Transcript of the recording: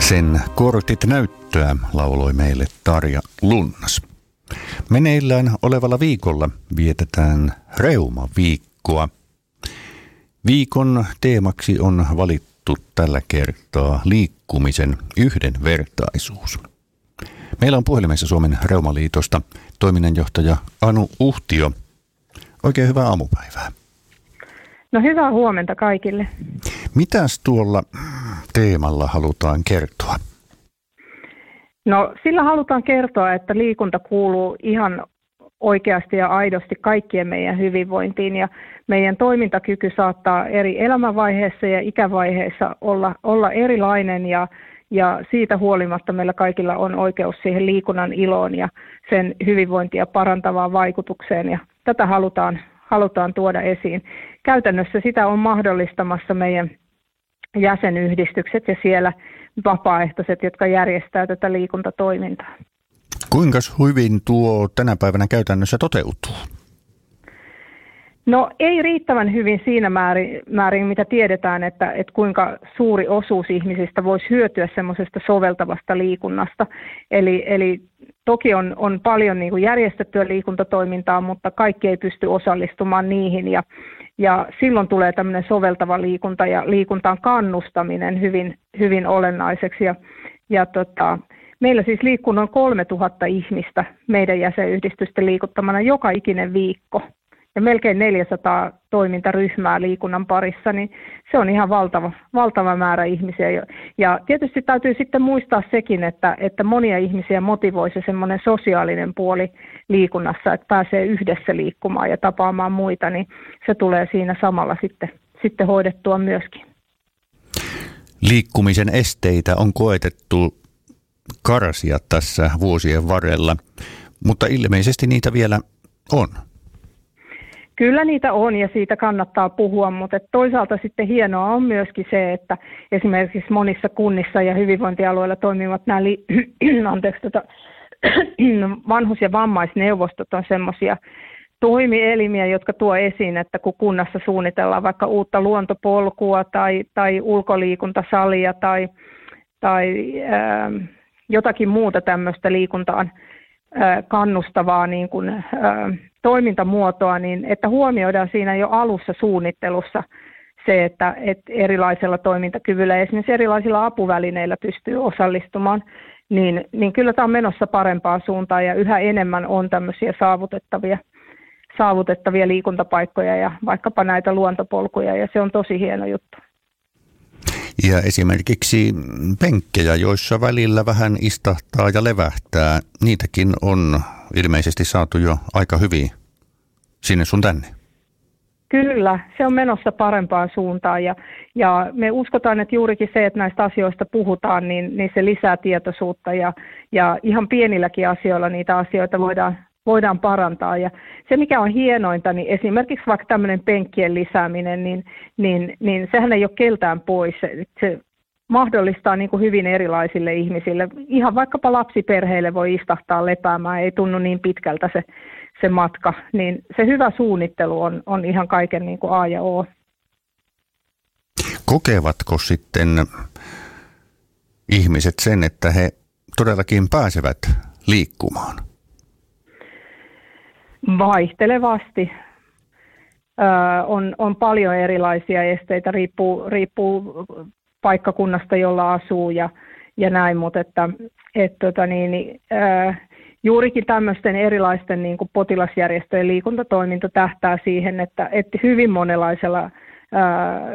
Sen kortit näyttöä lauloi meille Tarja Lunnas. Meneillään olevalla viikolla vietetään Reumaviikkoa. Viikon teemaksi on valittu tällä kertaa liikkumisen yhdenvertaisuus. Meillä on puhelimessa Suomen Reumaliitosta toiminnanjohtaja Anu Uhtio. Oikein hyvää aamupäivää. No hyvää huomenta kaikille. Mitäs tuolla teemalla halutaan kertoa? No sillä halutaan kertoa, että liikunta kuuluu ihan oikeasti ja aidosti kaikkien meidän hyvinvointiin ja meidän toimintakyky saattaa eri elämänvaiheissa ja ikävaiheissa olla erilainen ja siitä huolimatta meillä kaikilla on oikeus siihen liikunnan iloon ja sen hyvinvointia parantavaan vaikutukseen ja tätä halutaan tuoda esiin. Käytännössä sitä on mahdollistamassa meidän jäsenyhdistykset ja siellä vapaaehtoiset, jotka järjestää tätä liikuntatoimintaa. Kuinka hyvin tuo tänä päivänä käytännössä toteutuu? No ei riittävän hyvin siinä määrin mitä tiedetään, että kuinka suuri osuus ihmisistä voisi hyötyä semmoisesta soveltavasta liikunnasta. Eli toki on paljon niin kuin järjestettyä liikuntatoimintaa, mutta kaikki ei pysty osallistumaan niihin ja silloin tulee tämmöinen soveltava liikunta ja liikuntaan kannustaminen hyvin olennaiseksi. Meillä siis liikkuu noin 3000 ihmistä meidän jäsenyhdistysten liikuttamana joka ikinen viikko. Ja melkein 400 toimintaryhmää liikunnan parissa, niin se on ihan valtava määrä ihmisiä. Ja tietysti täytyy sitten muistaa sekin, että monia ihmisiä motivoi se semmoinen sosiaalinen puoli liikunnassa, että pääsee yhdessä liikkumaan ja tapaamaan muita, niin se tulee siinä samalla sitten hoidettua myöskin. Liikkumisen esteitä on koetettu karsia tässä vuosien varrella, mutta ilmeisesti niitä vielä on. Kyllä niitä on ja siitä kannattaa puhua, mutta toisaalta sitten hienoa on myöskin se, että esimerkiksi monissa kunnissa ja hyvinvointialueilla toimivat nämä vanhus- ja vammaisneuvostot on semmoisia toimielimiä, jotka tuo esiin, että kun kunnassa suunnitellaan vaikka uutta luontopolkua tai ulkoliikuntasalia tai jotakin muuta tämmöistä liikuntaan kannustavaa niin kuin, toimintamuotoa, niin että huomioidaan siinä jo alussa suunnittelussa se, että erilaisella toimintakyvyllä ja esimerkiksi erilaisilla apuvälineillä pystyy osallistumaan, niin kyllä tämä on menossa parempaan suuntaan ja yhä enemmän on tämmöisiä saavutettavia liikuntapaikkoja ja vaikkapa näitä luontopolkuja ja se on tosi hieno juttu. Ja esimerkiksi penkkejä, joissa välillä vähän istahtaa ja levähtää, niitäkin on ilmeisesti saatu jo aika hyvin sinne sun tänne. Kyllä, se on menossa parempaan suuntaan ja me uskotaan, että juurikin se, että näistä asioista puhutaan, niin se lisää tietoisuutta ja ihan pienilläkin asioilla niitä asioita voidaan parantaa. Ja se, mikä on hienointa, niin esimerkiksi vaikka tämmöinen penkkien lisääminen, niin sehän ei ole keltään pois. Se mahdollistaa niin kuin hyvin erilaisille ihmisille. Ihan vaikkapa lapsiperheille voi istahtaa lepäämään, ei tunnu niin pitkältä se matka. Niin se hyvä suunnittelu on ihan kaiken niin kuin A ja O. Kokevatko sitten ihmiset sen, että he todellakin pääsevät liikkumaan? Vaihtelevasti. On paljon erilaisia esteitä, riippuu paikkakunnasta, jolla asuu ja näin, mutta juurikin tämmöisten erilaisten niin kuin potilasjärjestöjen liikuntatoiminta tähtää siihen, että hyvin monenlaisella